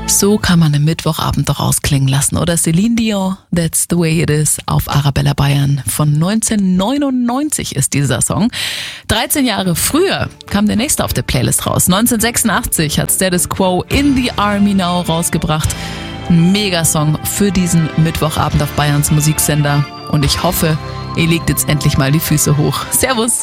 So kann man einen Mittwochabend doch ausklingen lassen, oder? Celine Dion, That's the Way It Is auf Arabella Bayern. Von 1999 ist dieser Song. 13 Jahre früher kam der nächste auf der Playlist raus. 1986 hat Status Quo In the Army Now rausgebracht. Ein Megasong für diesen Mittwochabend auf Bayerns Musiksender. Und ich hoffe, ihr legt jetzt endlich mal die Füße hoch. Servus!